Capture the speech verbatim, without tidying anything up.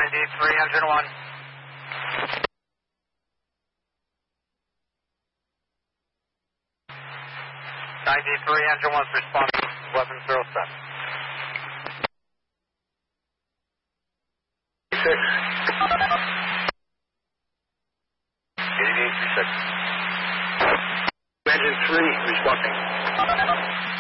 ninety-three, engine one. ninety-three, engine one's responding, weapon zero seven. Six. eighty-eight, three six. Engine three responding.